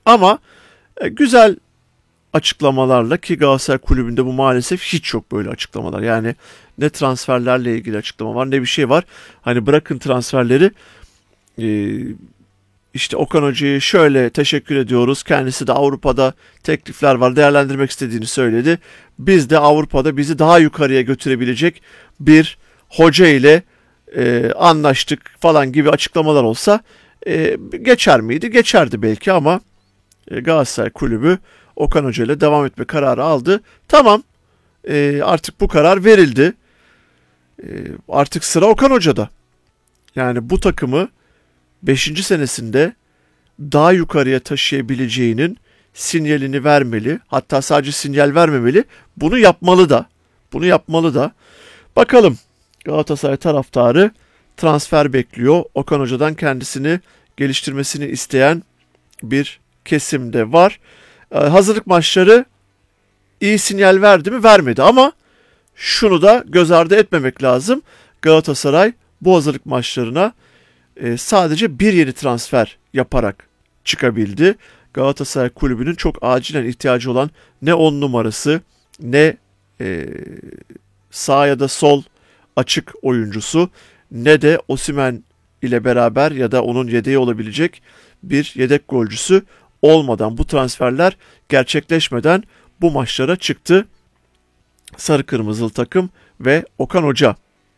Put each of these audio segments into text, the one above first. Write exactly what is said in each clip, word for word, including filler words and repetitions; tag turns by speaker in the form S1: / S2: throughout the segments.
S1: Ama e, güzel açıklamalarla, ki Galatasaray Kulübü'nde bu maalesef hiç yok böyle açıklamalar. Yani ne transferlerle ilgili açıklama var ne bir şey var. Hani bırakın transferleri, e, işte Okan Hoca'ya şöyle teşekkür ediyoruz. Kendisi de Avrupa'da teklifler var, değerlendirmek istediğini söyledi. Biz de Avrupa'da bizi daha yukarıya götürebilecek bir hoca ile e, anlaştık falan gibi açıklamalar olsa e, geçer miydi? Geçerdi belki ama e, Galatasaray Kulübü Okan Hoca ile devam etme kararı aldı. Tamam, e, artık bu karar verildi. E, artık sıra Okan Hoca'da. Yani bu takımı beşinci senesinde daha yukarıya taşıyabileceğinin sinyalini vermeli. Hatta sadece sinyal vermemeli. Bunu yapmalı da. Bunu yapmalı da. Bakalım, Galatasaray taraftarı transfer bekliyor. Okan Hoca'dan kendisini geliştirmesini isteyen bir kesim de var. Ee, hazırlık maçları iyi sinyal verdi mi? Vermedi ama şunu da göz ardı etmemek lazım. Galatasaray bu hazırlık maçlarına e, sadece bir yeni transfer yaparak çıkabildi. Galatasaray Kulübü'nün çok acilen ihtiyacı olan ne on numarası ne e, sağ ya da sol açık oyuncusu ne de Osimhen ile beraber ya da onun yedeği olabilecek bir yedek golcüsü olmadan, bu transferler gerçekleşmeden bu maçlara çıktı sarı kırmızılı takım ve Okan Hoca.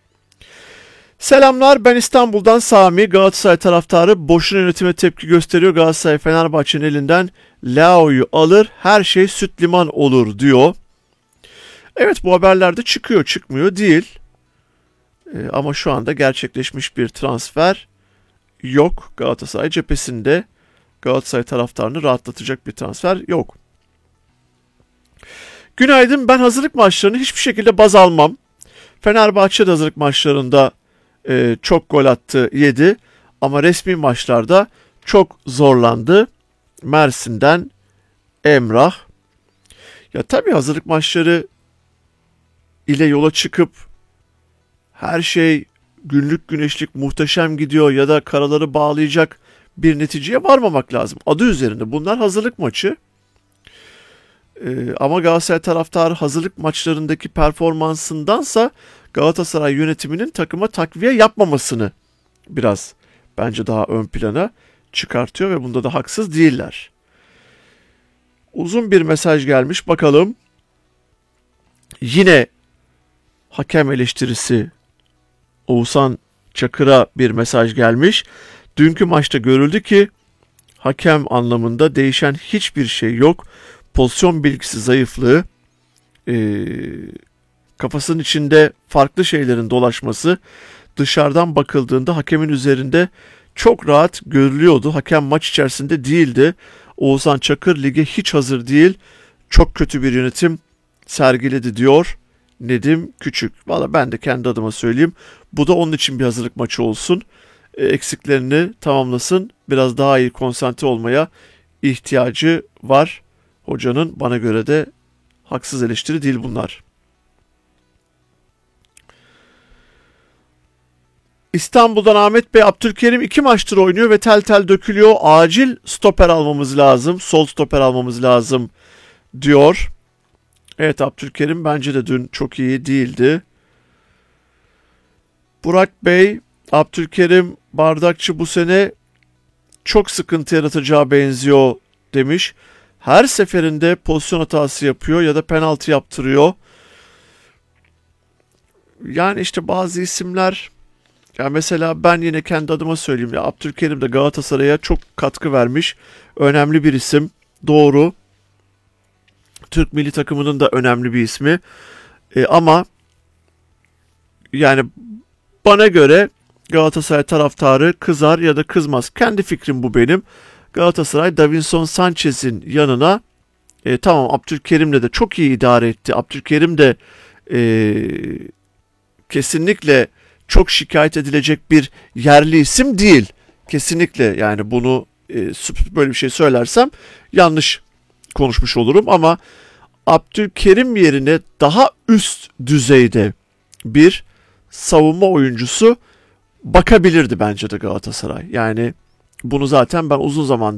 S1: Selamlar, ben İstanbul'dan Sami. Galatasaray taraftarı boşuna yönetime tepki gösteriyor. Galatasaray Fenerbahçe'nin elinden Leao'yu alır, her şey süt liman olur diyor. Evet, bu haberlerde çıkıyor çıkmıyor değil. Ee, ama şu anda gerçekleşmiş bir transfer yok. Galatasaray cephesinde Galatasaray taraftarını rahatlatacak bir transfer yok. Günaydın, ben hazırlık maçlarını hiçbir şekilde baz almam. Fenerbahçe de hazırlık maçlarında e, çok gol attı, yedi. Ama resmi maçlarda çok zorlandı. Mersin'den Emrah. Ya tabii hazırlık maçları ile yola çıkıp her şey günlük güneşlik muhteşem gidiyor ya da karaları bağlayacak bir neticeye varmamak lazım. Adı üzerinde bunlar hazırlık maçı. Ee, ama Galatasaray taraftarı hazırlık maçlarındaki performansındansa Galatasaray yönetiminin takıma takviye yapmamasını biraz bence daha ön plana çıkartıyor ve bunda da haksız değiller. Uzun bir mesaj gelmiş, bakalım. Yine hakem eleştirisi, Oğuzhan Çakır'a bir mesaj gelmiş. Dünkü maçta görüldü ki hakem anlamında değişen hiçbir şey yok. Pozisyon bilgisi zayıflığı, e, kafasının içinde farklı şeylerin dolaşması dışarıdan bakıldığında hakemin üzerinde çok rahat görülüyordu. Hakem maç içerisinde değildi. Oğuzhan Çakır lige hiç hazır değil. Çok kötü bir yönetim sergiledi diyor Nedim Küçük. Valla ben de kendi adıma söyleyeyim. Bu da onun için bir hazırlık maçı olsun. E, eksiklerini tamamlasın. Biraz daha iyi konsantre olmaya ihtiyacı var hocanın. Bana göre de haksız eleştiri değil bunlar. İstanbul'dan Ahmet Bey, Abdülkerim iki maçtır oynuyor ve tel tel dökülüyor. Acil stoper almamız lazım. Sol stoper almamız lazım diyor. Evet, Abdülkerim bence de dün çok iyi değildi. Burak Bey, Abdülkerim Bardakçı bu sene çok sıkıntı yaratacağı benziyor demiş. Her seferinde pozisyon hatası yapıyor ya da penaltı yaptırıyor. Yani işte bazı isimler, ya mesela ben yine kendi adıma söyleyeyim, ya Abdülkerim de Galatasaray'a çok katkı vermiş. Önemli bir isim. Doğru. Türk milli takımının da önemli bir ismi. E, ama yani bana göre Galatasaray taraftarı kızar ya da kızmaz. Kendi fikrim bu benim. Galatasaray Davinson Sanchez'in yanına e, tamam Abdülkerim'le de çok iyi idare etti. Abdülkerim de e, kesinlikle çok şikayet edilecek bir yerli isim değil. Kesinlikle, yani bunu e, böyle bir şey söylersem yanlış konuşmuş olurum ama Abdülkerim yerine daha üst düzeyde bir savunma oyuncusu bakabilirdi bence de Galatasaray. Yani bunu zaten ben uzun zaman